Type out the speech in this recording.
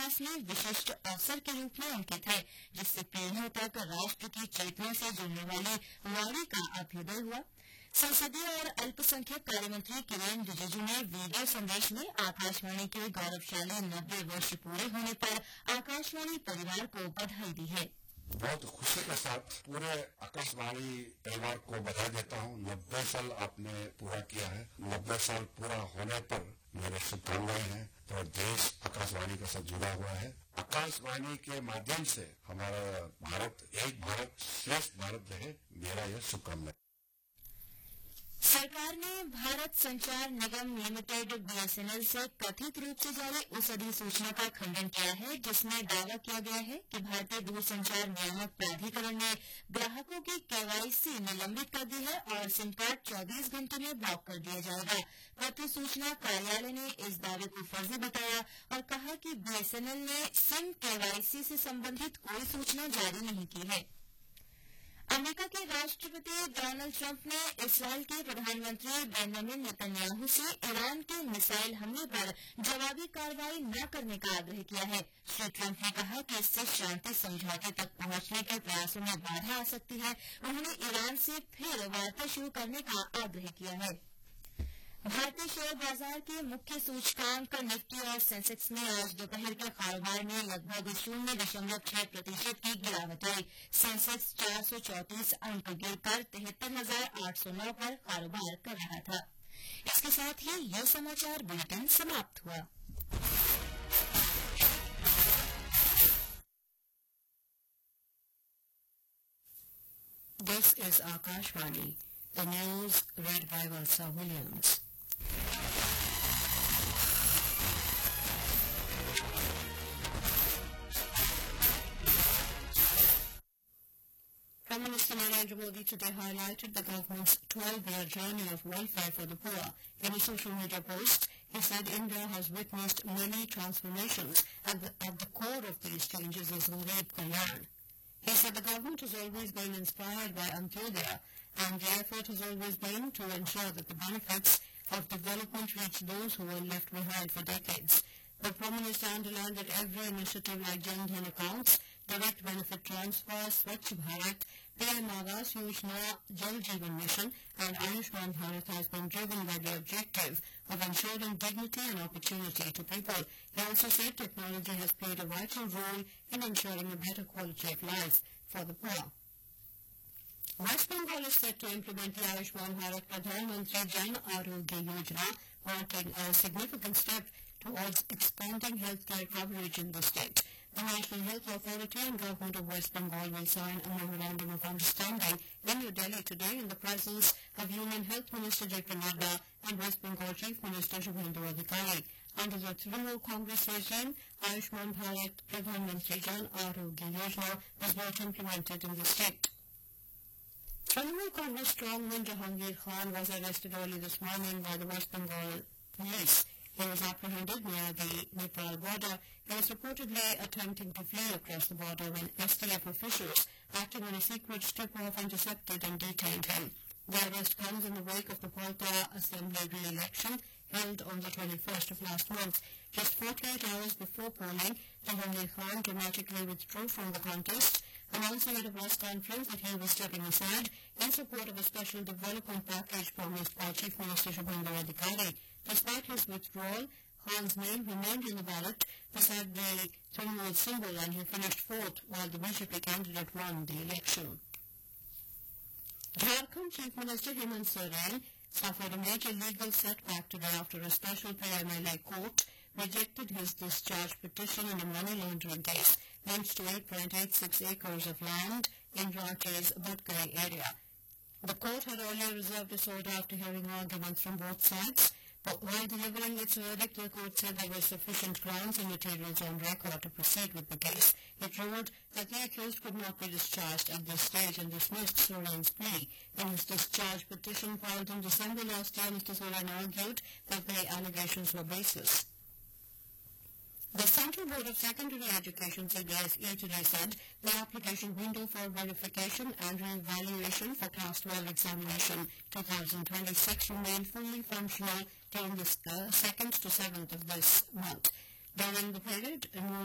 इतिहास में विशिष्ट अवसर के रूप में अंकित है, जिससे पीढ़ियों तक राष्ट्र की चेतना से जुड़ने वाली वाणी का अभ्युदय हुआ। संसदीय और अल्पसंख्यक कार्य मंत्री किरेन रिजिजू ने वीडियो संदेश में आकाशवाणी के गौरवशाली 90 वर्ष पूरे होने पर आकाशवाणी परिवार को बधाई दी है। बहुत खुशी के साथ पूरे आकाशवाणी परिवार को बधाई देता हूँ। 90 साल आपने पूरा किया है। 90 साल पूरा होने पर मेरे शुभकामनाएं हैं। तो देश आकाशवाणी के साथ जुड़ा हुआ है। आकाशवाणी के माध्यम से हमारा भारत एक भारत श्रेष्ठ भारत रहे, मेरा यह शुभकामना। सरकार ने भारत संचार निगम लिमिटेड बीएसएनएल से कथित रूप से जारी उस अधिसूचना का खंडन किया है, जिसमें दावा किया गया है कि भारतीय दूरसंचार नियामक प्राधिकरण ने ग्राहकों की केवाईसी निलंबित कर दी है और सिम कार्ड 24 घंटे में ब्लॉक कर दिया जाएगा। पत्र सूचना कार्यालय ने इस दावे को फर्जी बताया और कहा कि बीएसएनएल ने सिम केवाईसी से संबंधित कोई सूचना जारी नहीं की है। अमेरिका के राष्ट्रपति डोनाल्ड ट्रंप ने इस्राएल के प्रधानमंत्री बेंजामिन नेतन्याहू से ईरान के मिसाइल हमले पर जवाबी कार्रवाई न करने का आग्रह किया है। श्री ट्रंप ने कहा कि इससे शांति समझौते तक पहुंचने के प्रयासों में बाधा आ सकती है। उन्होंने ईरान से फिर वार्ता शुरू करने का आग्रह किया है। भारतीय शेयर बाजार के मुख्य सूचकांक निफ्टी और सेंसेक्स में आज दोपहर के कारोबार में लगभग 0.6% की गिरावट आई। सेंसेक्स 434 अंक गिरकर 73,809 पर कारोबार कर रहा था। इसके साथ ही ये समाचार बुलेटिन समाप्त हुआ। This is Akashvani, the news read by Valsa Williams. Prime Minister Narendra Modi today highlighted the government's 12-year journey of welfare for the poor. In a social media post, he said India has witnessed many transformations, and at the core of these changes is Garib Kalyan. He said the government has always been inspired by Antyodaya, and the effort has always been to ensure that the benefits of development reach those who were left behind for decades. The Prime Minister underlined that every initiative like Jan Dhan accounts, direct benefit transfer, Swachh Bharat, PM Awas Yojana, Jal Jeevan Mission and Ayushman Bharat has been driven by the objective of ensuring dignity and opportunity to people. He also said technology has played a vital role in ensuring a better quality of life for the poor. West Bengal is set to implement the Ayushman Bharat Pradhan Mantri Jan Arogya Yojana, marking a significant step towards expanding healthcare coverage in the state. The National Health Authority and Government of West Bengal will sign a memorandum of understanding in New Delhi today in the presence of Union Health Minister J.P. Nadda and West Bengal Chief Minister Shubhendu Adhikari. Under the Trinamool Congress regime, Ayushman Bharat Pradhan Mantri Jan Arogya Yojana was not implemented in the state. Trinamool Congress strongman Jahangir Khan was arrested early this morning by the West Bengal police. He was apprehended near the Nepal border. He was reportedly attempting to flee across the border when STF officials, acting on a secret tip-off, intercepted and detained him. The arrest comes in the wake of the Palta Assembly re-election held on the 21st of last month. Just 48 hours before polling, Jahangir Khan dramatically withdrew from the contest, announcing at a press conference that he was stepping aside in support of a special development package promised by Chief Minister Shubhendu Adhikari. Despite his withdrawal, Khan's name remained in the ballot beside the Trinamool symbol, and he finished fourth while the BJP candidate won the election. Jharkhand Chief Minister Hemant Soren suffered a major legal setback today after a special PMLA court rejected his discharge petition in a money laundering case linked to 8.86 acres of land in Ranchi's Bhatgai area. The court had earlier reserved its order after hearing arguments from both sides, but while delivering its verdict, the court said there were sufficient grounds and materials on record to proceed with the case. It ruled that the accused could not be discharged at this stage and dismissed Soren's plea. In his discharge petition filed in December last year, Mr. Soren argued that the allegations were baseless. The Central Board of Secondary Education, CBSE, today said the application window for verification and re-evaluation for Class 12 examination 2026 remained fully functional during the 2nd to 7th of this month. During the period,